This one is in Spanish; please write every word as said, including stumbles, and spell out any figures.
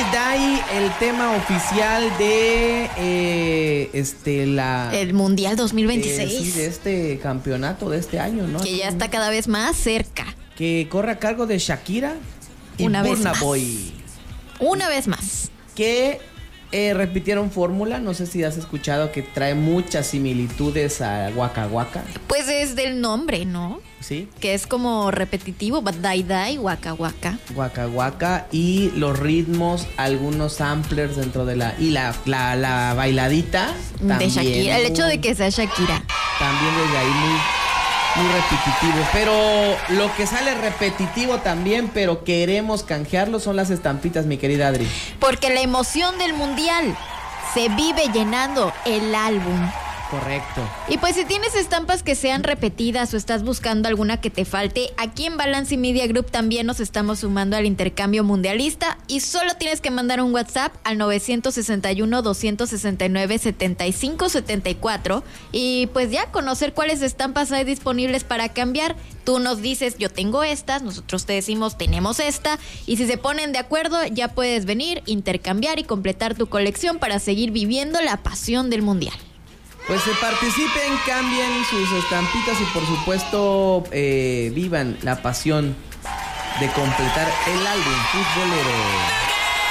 Dai, el tema oficial de eh, este la el Mundial dos mil veintiséis. Eh, sí, de este campeonato de este año, ¿no? Que ya está cada vez más cerca. Que corre a cargo de Shakira y Una vez Burna más. Boy. Una vez más. Que eh, repitieron fórmula, no sé si has escuchado que trae muchas similitudes a Waka Waka. Pues es del nombre, ¿no? Sí. Que es como repetitivo, but dai dai, waka waka. Waka Waka y los ritmos, algunos samplers dentro de la... Y la, la, la bailadita también. De Shakira, el hecho de que sea Shakira. También desde ahí muy, muy repetitivo. Pero lo que sale repetitivo también, pero queremos canjearlo, son las estampitas, mi querida Adri. Porque la emoción del mundial se vive llenando el álbum. Correcto. Y pues si tienes estampas que sean repetidas o estás buscando alguna que te falte, aquí en Balance Media Group también nos estamos sumando al intercambio mundialista y solo tienes que mandar un WhatsApp al nueve seis uno, dos seis nueve, siete cinco siete cuatro y pues ya conocer cuáles estampas hay disponibles para cambiar. Tú nos dices, yo tengo estas, nosotros te decimos, tenemos esta, y si se ponen de acuerdo ya puedes venir, intercambiar y completar tu colección para seguir viviendo la pasión del mundial. Pues se participen, cambien sus estampitas y por supuesto eh, vivan la pasión de completar el álbum futbolero.